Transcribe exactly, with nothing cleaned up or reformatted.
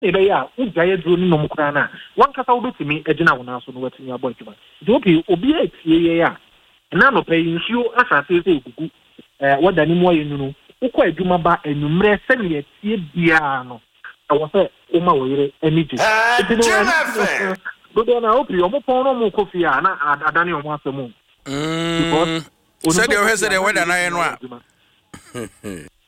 ebe ya ugaye duro ni nom kra na wan kasa obetimi agina wona so no watimi abo adwuma nti obi obi etie ye ya na no pay nsuo asase se ekuku eh wada ni mo ayenu ukọ adwuma ba enumre se ne etie bia no awo se o ma wo yire eniji do do na opi omo pon no mo kofi a na adane omo asemu mm se de o he se de wada na ye no a